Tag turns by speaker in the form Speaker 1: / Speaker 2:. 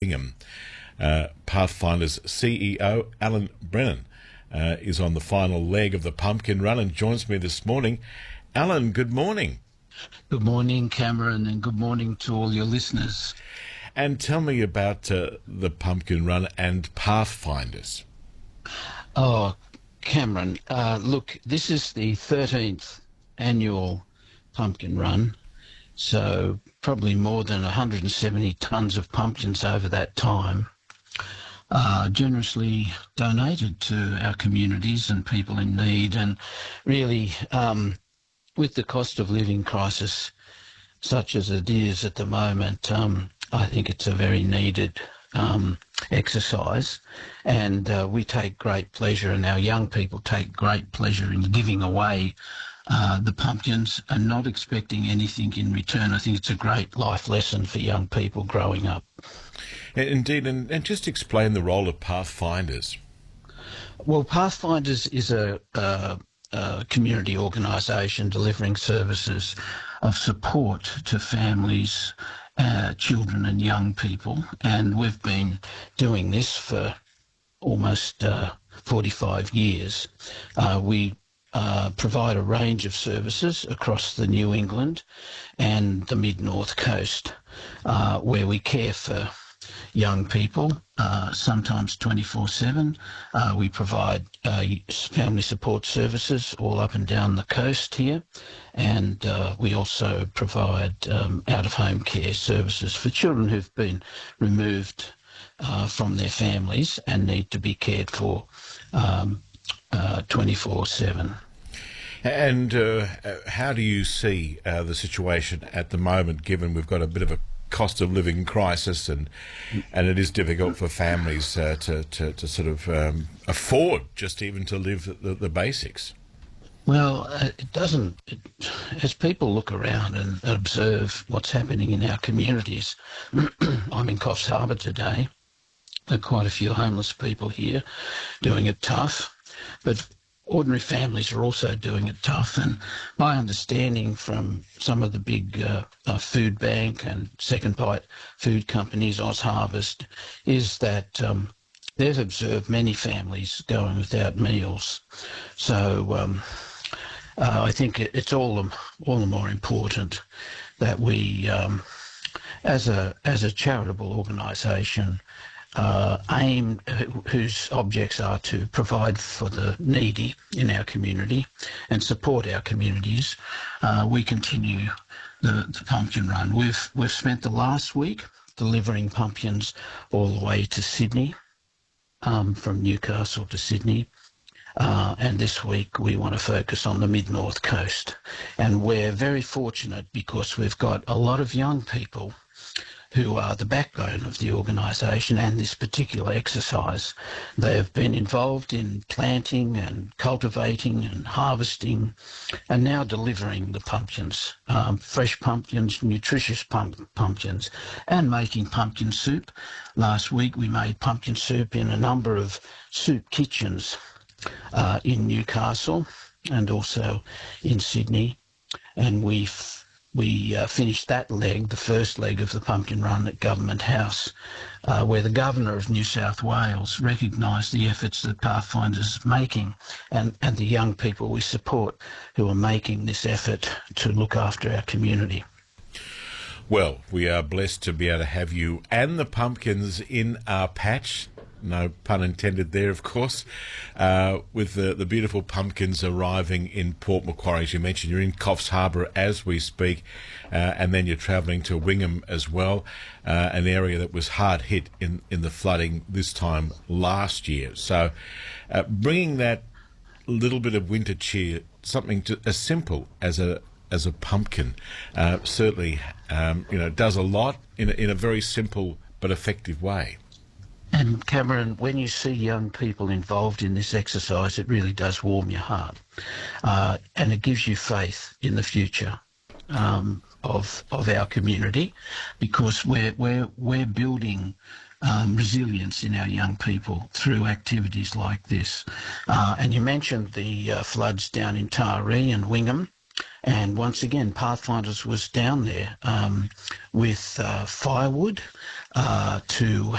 Speaker 1: Wingham. Pathfinder's CEO, Alan Brennan, is on the final leg of the pumpkin run and joins me this morning. Alan, good morning.
Speaker 2: Good morning, Cameron, and good morning to all your listeners.
Speaker 1: And tell me about the pumpkin run and Pathfinders.
Speaker 2: Oh, Cameron, look, this is the 13th annual pumpkin run, so probably more than 170 tonnes of pumpkins over that time, generously donated to our communities and people in need. And really, with the cost of living crisis such as it is at the moment, I think it's a very needed exercise, and we take great pleasure, and our young people take great pleasure in giving away the pumpkins and not expecting anything in return. I think it's a great life lesson for young people growing up.
Speaker 1: Indeed, and just explain the role of Pathfinders.
Speaker 2: Well, Pathfinders is a community organisation delivering services of support to families, children and young people, and we've been doing this for almost 45 years. We provide a range of services across the New England and the mid-north coast, where we care for young people, sometimes 24/7. We provide family support services all up and down the coast here, and we also provide out-of-home care services for children who've been removed from their families and need to be cared for 24/7.
Speaker 1: And how do you see the situation at the moment, given we've got a bit of a cost of living crisis, and it is difficult for families to sort of afford just even to live the basics?
Speaker 2: Well, it doesn't. As people look around and observe what's happening in our communities, I'm in Coffs Harbour today. There are quite a few homeless people here doing it tough, but ordinary families are also doing it tough. And my understanding from some of the big food bank and second bite food companies, OzHarvest, is that they've observed many families going without meals. So I think it's all the more important that we, as a charitable organisation, whose objects are to provide for the needy in our community and support our communities, we continue the pumpkin run. We've spent the last week delivering pumpkins all the way to Sydney, from Newcastle to Sydney, and this week we want to focus on the mid-north coast. And we're very fortunate because we've got a lot of young people who are the backbone of the organisation and this particular exercise. They have been involved in planting and cultivating and harvesting and now delivering the pumpkins, fresh pumpkins, nutritious pumpkins, and making pumpkin soup. Last week we made pumpkin soup in a number of soup kitchens in Newcastle and also in Sydney, and we finished that leg, the first leg of the pumpkin run, at Government House, where the Governor of New South Wales recognised the efforts that Pathfinders are making and the young people we support who are making this effort to look after our community.
Speaker 1: Well, we are blessed to be able to have you and the pumpkins in our patch. No pun intended there, of course, with the beautiful pumpkins arriving in Port Macquarie. As you mentioned, you're in Coffs Harbour as we speak, and then you're travelling to Wingham as well, an area that was hard hit in the flooding this time last year. So bringing that little bit of winter cheer, something as simple as a pumpkin, certainly does a lot in a very simple but effective way.
Speaker 2: And Cameron, when you see young people involved in this exercise, it really does warm your heart, and it gives you faith in the future of our community, because we're building resilience in our young people through activities like this. And you mentioned the floods down in Taree and Wingham. And once again, Pathfinders was down there with firewood to